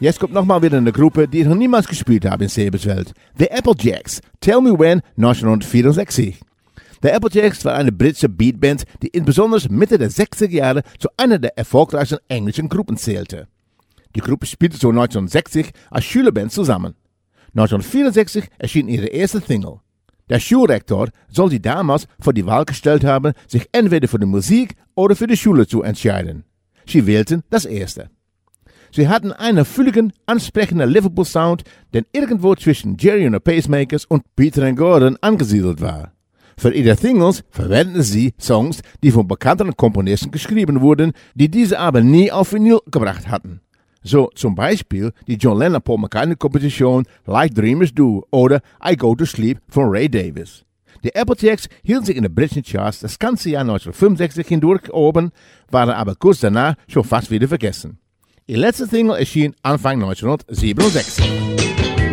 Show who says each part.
Speaker 1: Jetzt kommt nochmal wieder eine Gruppe, die ich noch niemals gespielt habe in Seeberswelt. The Applejacks, Tell Me When, 1964. The Applejacks war eine britische Beatband, die insbesondere Mitte der 60er Jahre zu einer der erfolgreichsten englischen Gruppen zählte. Die Gruppe spielte so 1960 als Schülerband zusammen. 1964 erschien ihre erste Single. Der Schulrektor soll sie damals vor die Wahl gestellt haben, sich entweder für die Musik oder für die Schule zu entscheiden. Sie wählten das Erste. Sie hatten einen fülligen, ansprechenden Liverpool-Sound, der irgendwo zwischen Jerry and the Pacemakers und Peter and Gordon angesiedelt war. Für ihre Singles verwendeten sie Songs, die von bekannten Komponisten geschrieben wurden, die diese aber nie auf Vinyl gebracht hatten. So zum Beispiel die John Lennon-Paul McCartney-Komposition Like Dreamers Do oder I Go to Sleep von Ray Davies. Die Applejacks hielten sich in den britischen Charts das ganze Jahr 1965 hindurch oben, waren aber kurz danach schon fast wieder vergessen. Ihr letzte Single erschien Anfang 1967.